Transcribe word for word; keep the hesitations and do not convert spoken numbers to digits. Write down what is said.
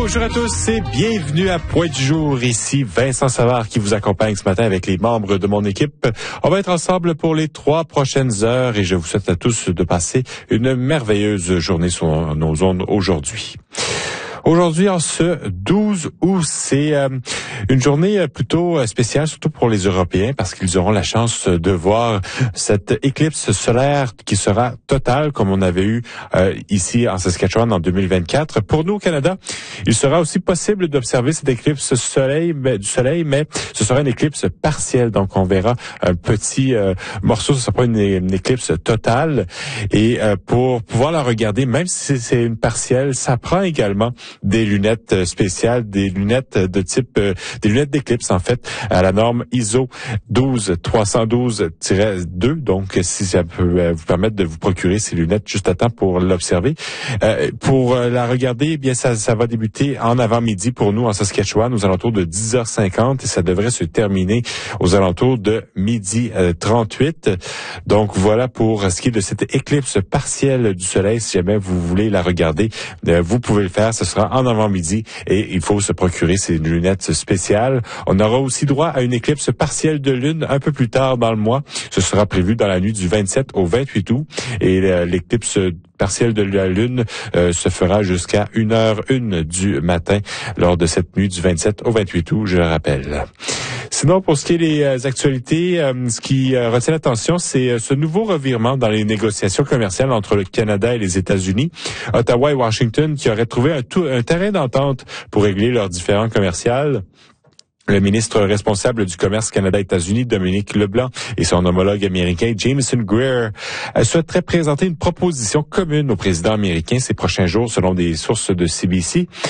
Bonjour à tous et bienvenue à Point du jour. Ici Vincent Savard qui vous accompagne ce matin avec les membres de mon équipe. On va être ensemble pour les trois prochaines heures et je vous souhaite à tous de passer une merveilleuse journée sur nos ondes aujourd'hui. Aujourd'hui, en ce douze août, c'est euh, une journée plutôt spéciale, surtout pour les Européens, parce qu'ils auront la chance de voir cette éclipse solaire qui sera totale, comme on avait eu euh, ici en Saskatchewan en deux mille vingt-quatre. Pour nous, au Canada, il sera aussi possible d'observer cette éclipse soleil, mais, du soleil, mais ce sera une éclipse partielle. Donc, on verra un petit euh, morceau, ce ne sera pas une, une éclipse totale. Et euh, pour pouvoir la regarder, même si c'est une partielle, ça prend également des lunettes spéciales, des lunettes de type, euh, des lunettes d'éclipse en fait, à la norme I S O douze trois cent douze tiret deux. Donc, si ça peut euh, vous permettre de vous procurer ces lunettes juste à temps pour l'observer. Euh, pour euh, la regarder, eh bien ça, ça va débuter en avant-midi pour nous en Saskatchewan, aux alentours de dix heures cinquante et ça devrait se terminer aux alentours de midi euh, trente-huit. Donc, voilà pour ce qui est de cette éclipse partielle du soleil. Si jamais vous voulez la regarder, euh, vous pouvez le faire. Ce sera en avant-midi et il faut se procurer ces lunettes spéciales. On aura aussi droit à une éclipse partielle de lune un peu plus tard dans le mois. Ce sera prévu dans la nuit du vingt-sept au vingt-huit août et l'éclipse partielle de la lune euh, se fera jusqu'à une heure une du matin lors de cette nuit du vingt-sept au vingt-huit août, je le rappelle. Sinon, pour ce qui est des euh, actualités, euh, ce qui euh, retient l'attention, c'est euh, ce nouveau revirement dans les négociations commerciales entre le Canada et les États-Unis. Ottawa et Washington qui auraient trouvé un, tout, un terrain d'entente pour régler leurs différends commerciaux. Le ministre responsable du commerce Canada-États-Unis, Dominique Leblanc, et son homologue américain, Jameson Greer, souhaiteraient présenter une proposition commune au président américain ces prochains jours, selon des sources de C B C.